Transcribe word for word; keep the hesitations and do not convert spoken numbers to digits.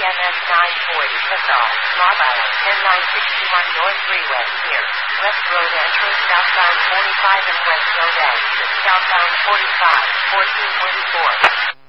M S nine forty Casal, Mobile, ten nine sixty-one North Freeway, near West Road entrance southbound forty-five and West Road exit southbound forty-five, fourteen twenty-four.